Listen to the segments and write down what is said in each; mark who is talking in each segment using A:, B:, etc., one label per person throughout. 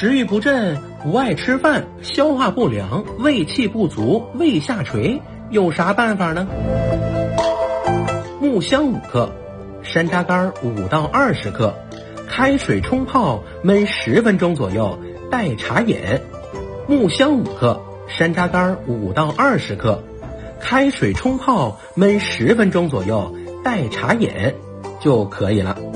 A: 食欲不振，不爱吃饭，消化不良，胃气不足，胃下垂，有啥办法呢？木香5克，山楂干5到20克，开水冲泡焖10分钟左右，代茶饮。木香5克，山楂干5到20克，开水冲泡焖10分钟左右，代茶饮就可以了。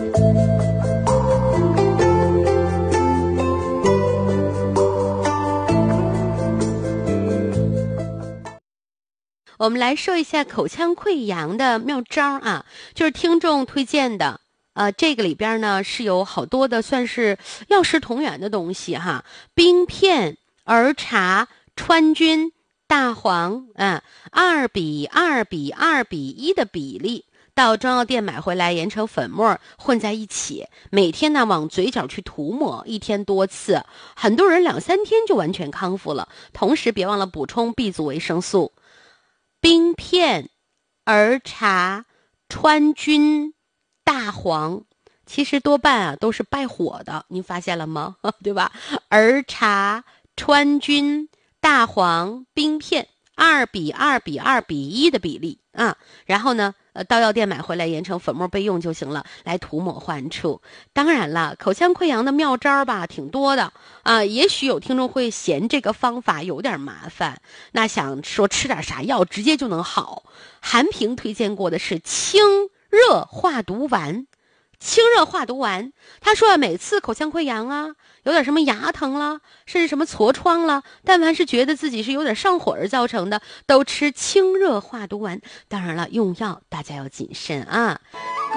B: 我们来说一下口腔溃疡的妙招啊，就是听众推荐的。这个里边呢是有好多的算是药食同源的东西哈，冰片、儿茶、川菌、大黄，2比2比2比1的比例，到中药店买回来研成粉末混在一起，每天呢往嘴角去涂抹，1天多次，很多人2-3天就完全康复了。同时别忘了补充 B 族维生素。冰片、儿茶、川菌、大黄，其实多半都是败火的，您发现了吗？对吧？儿茶、川菌、大黄、冰片，2比2比2比1的比例啊。然后呢，到药店买回来研成粉末备用就行了，来涂抹患处。当然了，口腔溃疡的妙招吧挺多的啊，也许有听众会嫌这个方法有点麻烦，那想说吃点啥药直接就能好。韩平推荐过的是清热化毒丸。清热化毒丸，他说每次口腔溃疡啊，有点什么牙疼了，甚至什么痤疮了，但凡是觉得自己是有点上火而造成的，都吃清热化毒丸。当然了，用药大家要谨慎啊。